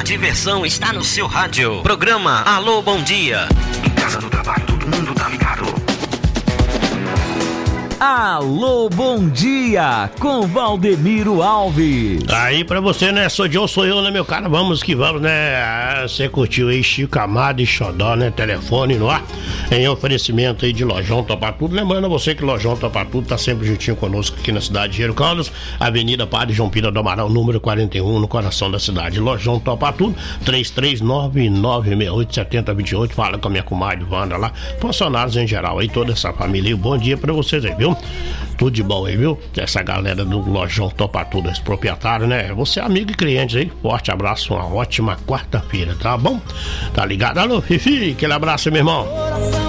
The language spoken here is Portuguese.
diversão está no seu rádio. Programa Alô, bom dia. Em casa, no trabalho, todo mundo tá ligado. Alô, bom dia, com Valdemiro Alves. Aí pra você, né? Sou eu, né, meu cara? Vamos que vamos, né? Você curtiu aí Chico Amado e Xodó, né? Telefone no ar, em oferecimento aí de Lojão Topa Tudo. Lembrando a você que Lojão Topa Tudo tá sempre juntinho conosco aqui na cidade de Gero Caldas, Avenida Padre João Pira do Amaral, número 41, no coração da cidade. Lojão Topa Tudo, 3399687028. Fala com a minha comadre Wanda lá, funcionários em geral aí, toda essa família. E bom dia pra vocês aí, viu? Tudo de bom aí, viu? Essa galera do Lojão Topa Tudo, esse proprietário, né? Você é amigo e cliente aí. Forte abraço, uma ótima quarta-feira, tá bom? Tá ligado? Alô, Fifi, aquele abraço, meu irmão.